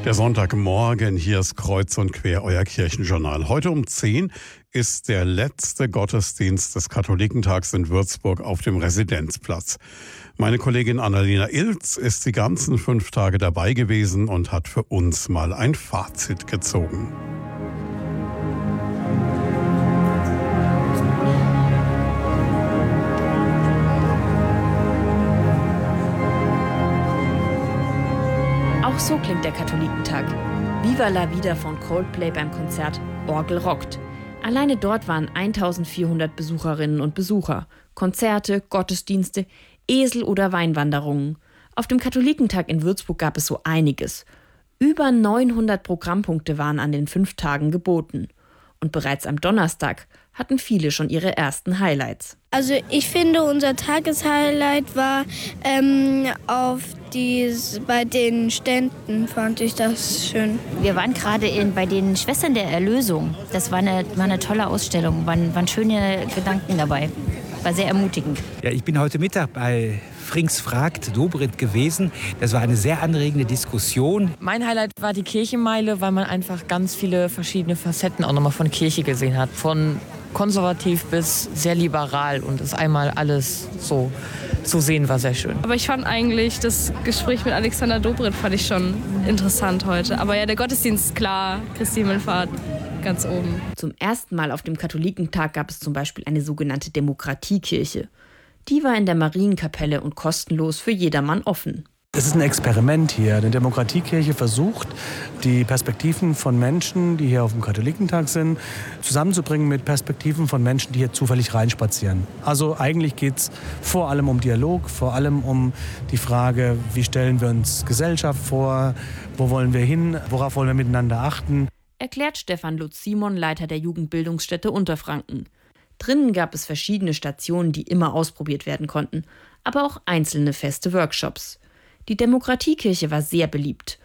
Der Sonntagmorgen, hier ist Kreuz und Quer, euer Kirchenjournal. Heute um 10 ist der letzte Gottesdienst des Katholikentags in Würzburg auf dem Residenzplatz. Meine Kollegin Annalena Ilz ist die ganzen 5 Tage dabei gewesen und hat für uns mal ein Fazit gezogen. Auch so klingt der Katholikentag. Viva la Vida von Coldplay beim Konzert Orgel rockt. Alleine dort waren 1400 Besucherinnen und Besucher. Konzerte, Gottesdienste, Esel- oder Weinwanderungen. Auf dem Katholikentag in Würzburg gab es so einiges. Über 900 Programmpunkte waren an den 5 Tagen geboten. Und bereits am Donnerstag hatten viele schon ihre ersten Highlights. Also ich finde, unser Tageshighlight war bei den Ständen, fand ich das schön. Wir waren gerade bei den Schwestern der Erlösung. Das war eine tolle Ausstellung, waren schöne Gedanken dabei. War sehr ermutigend. Ja, ich bin heute Mittag bei Frings fragt Dobrindt gewesen. Das war eine sehr anregende Diskussion. Mein Highlight war die Kirchenmeile, weil man einfach ganz viele verschiedene Facetten auch nochmal von Kirche gesehen hat. Von konservativ bis sehr liberal und das einmal alles so sehen war sehr schön. Aber ich fand eigentlich das Gespräch mit Alexander Dobrindt fand ich schon interessant heute. Aber ja, der Gottesdienst, klar, Christi Himmelfahrt. Ganz oben. Zum ersten Mal auf dem Katholikentag gab es zum Beispiel eine sogenannte Demokratiekirche. Die war in der Marienkapelle und kostenlos für jedermann offen. Es ist ein Experiment hier. Eine Demokratiekirche versucht, die Perspektiven von Menschen, die hier auf dem Katholikentag sind, zusammenzubringen mit Perspektiven von Menschen, die hier zufällig reinspazieren. Also eigentlich geht es vor allem um Dialog, vor allem um die Frage, wie stellen wir uns Gesellschaft vor, wo wollen wir hin, worauf wollen wir miteinander achten. Erklärt Stefan Lutz-Simon, Leiter der Jugendbildungsstätte Unterfranken. Drinnen gab es verschiedene Stationen, die immer ausprobiert werden konnten, aber auch einzelne feste Workshops. Die Demokratiekirche war sehr beliebt.